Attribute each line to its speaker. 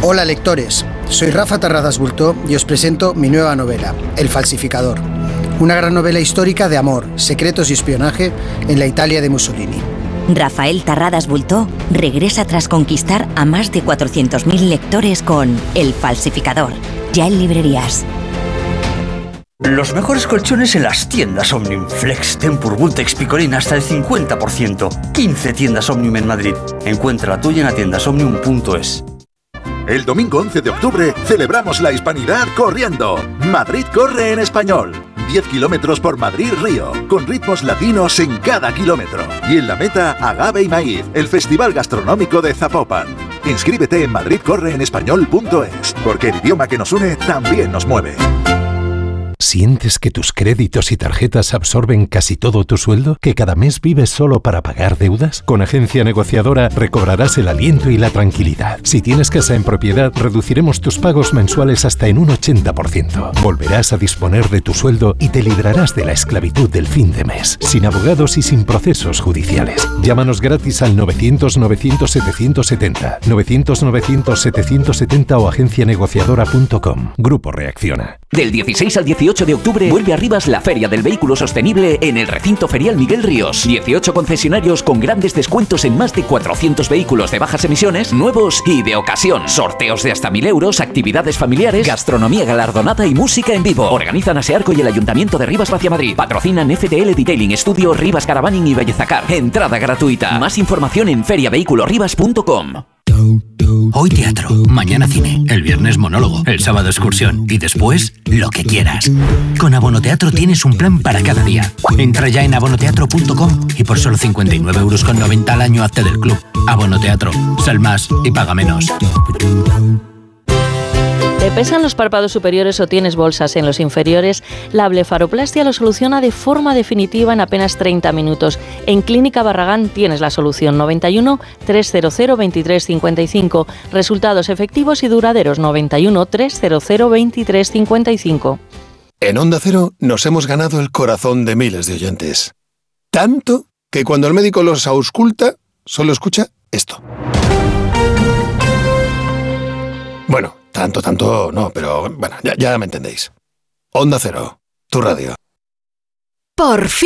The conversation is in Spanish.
Speaker 1: Hola lectores, soy Rafa Terradas Bultó y os presento mi nueva novela, El falsificador. Una gran novela histórica de amor, secretos y espionaje en la Italia de Mussolini.
Speaker 2: Rafael Terradas Bultó regresa tras conquistar a más de 400.000 lectores con El falsificador, ya en librerías.
Speaker 3: Los mejores colchones en las tiendas Omnium. Flex, Tempur, Vultex, Picolín hasta el 50%. 15 tiendas Omnium en Madrid. Encuentra la tuya en atiendasomnium.es.
Speaker 4: El domingo 11 de octubre celebramos la hispanidad corriendo. Madrid corre en español. 10 kilómetros por Madrid-Río, con ritmos latinos en cada kilómetro. Y en la meta, Agave y Maíz, el festival gastronómico de Zapopan. Inscríbete en madridcorreenespañol.es, porque el idioma que nos une también nos mueve.
Speaker 5: ¿Sientes que tus créditos y tarjetas absorben casi todo tu sueldo? ¿Que cada mes vives solo para pagar deudas? Con Agencia Negociadora recobrarás el aliento y la tranquilidad. Si tienes casa en propiedad, reduciremos tus pagos mensuales hasta en un 80%. Volverás a disponer de tu sueldo y te librarás de la esclavitud del fin de mes, sin abogados y sin procesos judiciales. Llámanos gratis al 900-900-770, 900-900-770 o agencianegociadora.com. Grupo Reacciona.
Speaker 6: Del 16 al 18 de octubre vuelve a Rivas la Feria del Vehículo Sostenible en el Recinto Ferial Miguel Ríos. 18 concesionarios con grandes descuentos en más de 400 vehículos de bajas emisiones, nuevos y de ocasión. Sorteos de hasta 1.000 euros, actividades familiares, gastronomía galardonada y música en vivo. Organizan Asearco y el Ayuntamiento de Rivas hacia Madrid. Patrocinan FTL Detailing, Estudio Rivas Caravaning y Bellezacar. Entrada gratuita. Más información en feriavehiculorrivas.com.
Speaker 7: Hoy teatro, mañana cine, el viernes monólogo, el sábado excursión y después lo que quieras. Con Abonoteatro tienes un plan para cada día. Entra ya en abonoteatro.com y por solo 59,90 € al año hazte del club. Abonoteatro, sal más y paga menos.
Speaker 8: ¿Te pesan los párpados superiores o tienes bolsas en los inferiores? La blefaroplastia lo soluciona de forma definitiva en apenas 30 minutos. En Clínica Barragán tienes la solución. 91 300 2355. Resultados efectivos y duraderos. 91 300 2355.
Speaker 9: En Onda Cero nos hemos ganado el corazón de miles de oyentes. Tanto que cuando el médico los ausculta, solo escucha esto. Bueno, tanto no, pero bueno, ya me entendéis. Onda Cero, tu radio.
Speaker 10: Por fin.